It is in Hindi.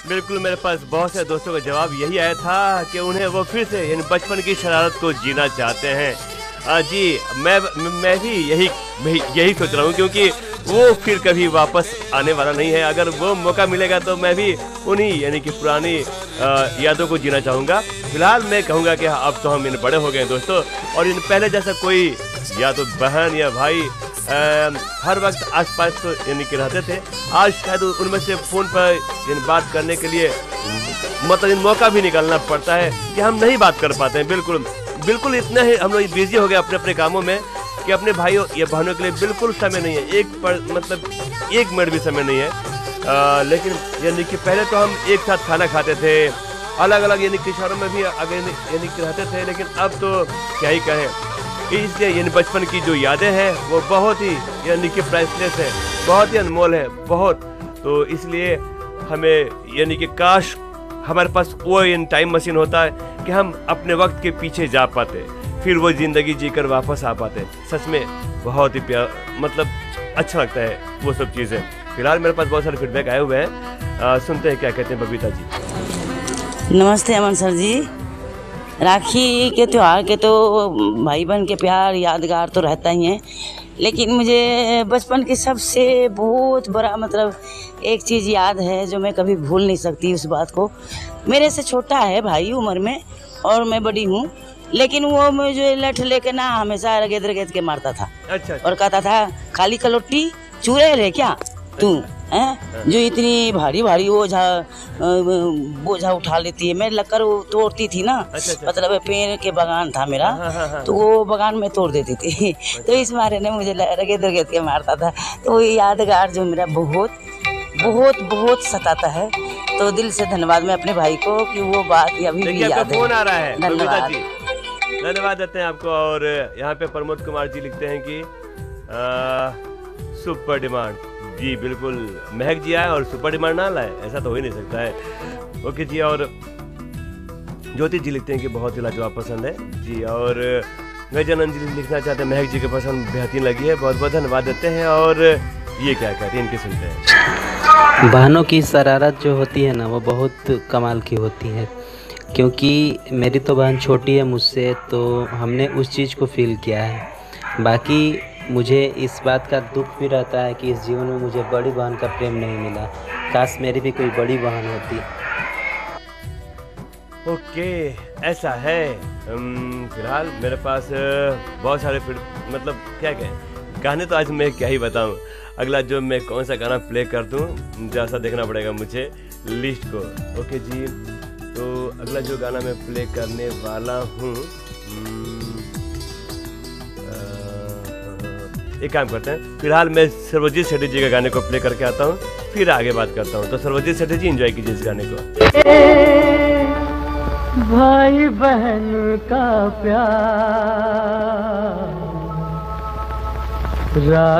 बिल्कुल, मेरे पास बहुत से दोस्तों का जवाब यही आया था कि उन्हें वो फिर से यानी बचपन की शरारत को जीना चाहते हैं। जी, मैं भी यही सोच रहा हूँ, क्योंकि वो फिर कभी वापस आने वाला नहीं है। अगर वो मौका मिलेगा तो मैं भी उन्हीं यानी कि पुरानी यादों को जीना चाहूँगा। फिलहाल मैं कहूँगा कि अब तो हम इन बड़े हो गए हैं दोस्तों, और इन पहले जैसा कोई या तो बहन या भाई हर वक्त आसपास तो यानी कि रहते थे। आज शायद उनमें से फ़ोन पर यानी बात करने के लिए मतलब मौका भी निकालना पड़ता है कि हम नहीं बात कर पाते हैं। बिल्कुल इतना ही हम लोग बिजी हो गए अपने अपने कामों में कि अपने भाइयों या बहनों के लिए बिल्कुल समय नहीं है। मतलब एक मिनट भी समय नहीं है। लेकिन यानी कि पहले तो हम एक साथ खाना खाते थे, अलग अलग यानी कि शहरों में भी यानी कि रहते थे, लेकिन अब तो क्या ही कहें। इसलिए यानी बचपन की जो यादें हैं वो बहुत ही यानी कि प्राइसलेस है, बहुत ही अनमोल है, बहुत। तो इसलिए हमें यानी कि काश हमारे पास वो इन टाइम मशीन होता है कि हम अपने वक्त के पीछे जा पाते, फिर वो ज़िंदगी जीकर वापस आ पाते। सच में बहुत ही मतलब अच्छा लगता है वो सब चीज़ें। फिलहाल मेरे पास बहुत सारे फीडबैक आए हुए हैं, सुनते हैं क्या कहते हैं बबीता जी। नमस्ते अमन सर जी। राखी के त्यौहार के तो भाई बहन के प्यार यादगार तो रहता ही है, लेकिन मुझे बचपन की सबसे बहुत बड़ा मतलब एक चीज़ याद है जो मैं कभी भूल नहीं सकती उस बात को। मेरे से छोटा है भाई उम्र में और मैं बड़ी हूँ, लेकिन वो मुझे लठ लेके ना हमेशा रगेद के मारता था। अच्छा। और कहता था खाली कलोटी चुड़ैल है क्या तू हैं, जो इतनी भारी बोझा उठा लेती है। मैं लक्कर तोड़ती थी ना। अच्छा। मतलब पेड़ के बगान था मेरा। हाँ। तो वो बगान में तोड़ देती थी। तो इस मारे ने मुझे रगेद के मारता था। तो वो यादगार जो मेरा बहुत सताता है। तो दिल से धन्यवाद मैं अपने भाई को कि वो बात अभी भी याद है। फोन आ रहा है। धन्यवाद जी, धन्यवाद देते हैं आपको। और यहाँ पे प्रमोद कुमार जी लिखते हैं कि सुपर डिमांड। जी बिल्कुल, महक जी आए और सुपर डिमांड ना लाए, ऐसा तो हो ही नहीं सकता है। ओके जी। और ज्योति जी लिखते हैं कि बहुत ही लाजवाब पसंद है जी। और गजानंद जी लिखना चाहते हैं महक जी की पसंद बेहतरीन लगी है, बहुत बहुत धन्यवाद देते हैं। और ये क्या कहते हैं इनके सुनते हैं। बहनों की शरारत जो होती है ना वो बहुत कमाल की होती है, क्योंकि मेरी तो बहन छोटी है मुझसे, तो हमने उस चीज़ को फील किया है। बाकी मुझे इस बात का दुख भी रहता है कि इस जीवन में मुझे बड़ी बहन का प्रेम नहीं मिला। काश मेरी भी कोई बड़ी बहन होती। ओके, ऐसा है। फिलहाल मेरे पास बहुत सारे मतलब क्या कहें गाने, तो आज मैं क्या ही बताऊं। अगला जो मैं कौन सा गाना प्ले कर दूं जैसा देखना पड़ेगा मुझे लिस्ट को। ओके जी, तो अगला जो गाना मैं प्ले करने वाला हूं, एक काम करते हैं, फिलहाल मैं सर्वजीत सेठी जी के गाने को प्ले करके आता हूँ, फिर आगे बात करता हूँ। तो सर्वजीत सेठी जी एंजॉय कीजिए इस गाने को। भाई बहन का प्यार